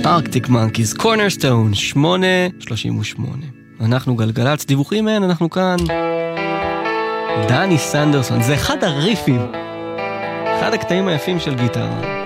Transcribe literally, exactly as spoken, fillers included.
ארקטיק מנקיז, קורנרסטון, שמונה שלושים ושמונה. אנחנו גלגלצ, דיווחים מהן, אנחנו כאן. דני סנדרסון, זה אחד הריפים, אחד הקטעים היפים של גיטרה.